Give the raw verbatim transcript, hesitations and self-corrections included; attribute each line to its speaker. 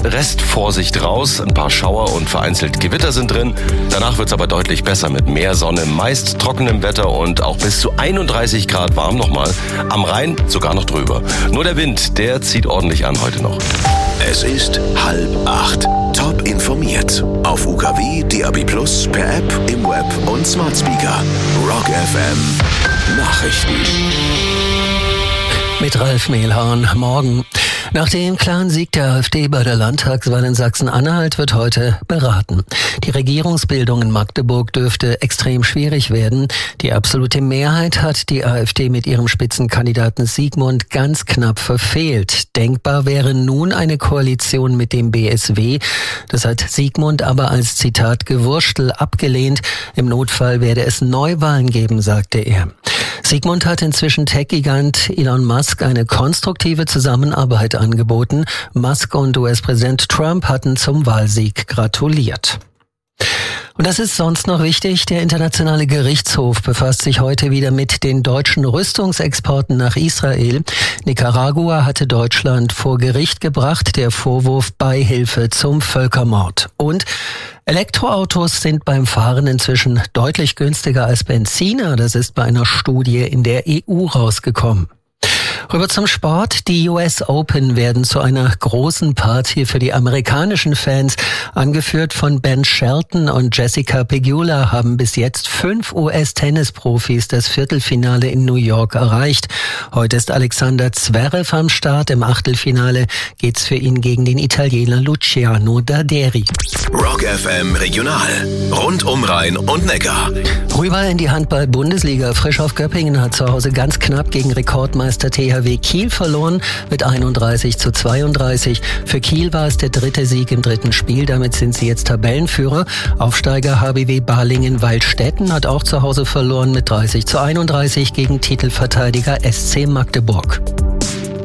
Speaker 1: Restvorsicht raus. Ein paar Schauer und vereinzelt Gewitter sind drin. Danach wird's aber deutlich besser mit mehr Sonne, meist trockenem Wetter und auch bis zu einunddreißig Grad warm nochmal. Am Rhein sogar noch drüber. Nur der Wind, der zieht ordentlich an heute noch.
Speaker 2: Es ist halb acht. Top informiert. Auf U K W, D A B plus, per App, im Web und Smart Speaker. Rock F M. Nachrichten.
Speaker 3: Mit Ralf Mehlhahn. Morgen. Nach dem klaren Sieg der AfD bei der Landtagswahl in Sachsen-Anhalt wird heute beraten. Die Regierungsbildung in Magdeburg dürfte extrem schwierig werden. Die absolute Mehrheit hat die AfD mit ihrem Spitzenkandidaten Sigmund ganz knapp verfehlt. Denkbar wäre nun eine Koalition mit dem B S W. Das hat Sigmund aber als Zitat Gewurstel abgelehnt. Im Notfall werde es Neuwahlen geben, sagte er. Sigmund hat inzwischen Tech-Gigant Elon Musk eine konstruktive Zusammenarbeit angeboten. Musk und U S-Präsident Trump hatten zum Wahlsieg gratuliert. Und das ist sonst noch wichtig. Der Internationale Gerichtshof befasst sich heute wieder mit den deutschen Rüstungsexporten nach Israel. Nicaragua hatte Deutschland vor Gericht gebracht. Der Vorwurf Beihilfe zum Völkermord. Und Elektroautos sind beim Fahren inzwischen deutlich günstiger als Benziner. Das ist bei einer Studie in der E U rausgekommen. Rüber zum Sport. Die U S Open werden zu einer großen Party für die amerikanischen Fans. Angeführt von Ben Shelton und Jessica Pegula haben bis jetzt fünf U S-Tennisprofis das Viertelfinale in New York erreicht. Heute ist Alexander Zverev am Start. Im Achtelfinale geht's für ihn gegen den Italiener Luciano Darderi.
Speaker 2: Rock F M Regional. Rund um Rhein und Neckar.
Speaker 3: Rüber in die Handball-Bundesliga. Frisch auf Göppingen hat zu Hause ganz knapp gegen Rekordmeister T H W Kiel verloren mit einunddreißig zu zweiunddreißig. Für Kiel war es der dritte Sieg im dritten Spiel. Damit sind sie jetzt Tabellenführer. Aufsteiger H B W Balingen-Waldstätten hat auch zu Hause verloren mit dreißig zu einunddreißig gegen Titelverteidiger S C Magdeburg.